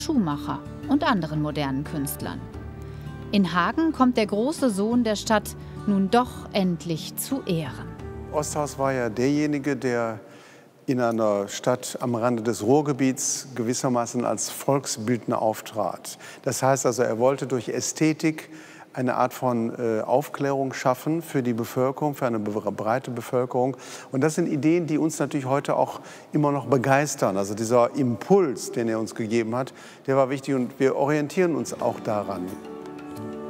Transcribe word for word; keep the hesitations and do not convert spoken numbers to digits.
Schuhmacher und anderen modernen Künstlern. In Hagen kommt der große Sohn der Stadt nun doch endlich zu Ehren. Osthaus war ja derjenige, der in einer Stadt am Rande des Ruhrgebiets gewissermaßen als Volksbildner auftrat. Das heißt also, er wollte durch Ästhetik eine Art von äh, Aufklärung schaffen für die Bevölkerung, für eine breite Bevölkerung. Und das sind Ideen, die uns natürlich heute auch immer noch begeistern. Also dieser Impuls, den er uns gegeben hat, der war wichtig und wir orientieren uns auch daran.